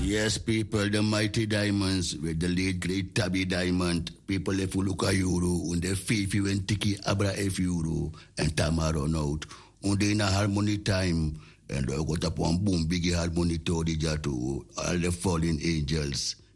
Yes, people, the mighty diamonds with the late great Tabby Diamond. People, if you look at Euro, and the Fifi when Tiki Abra F Euro and Tamara run out. And in a harmony time, and I got up one boom, big harmony to the Jato, all the fallen angels.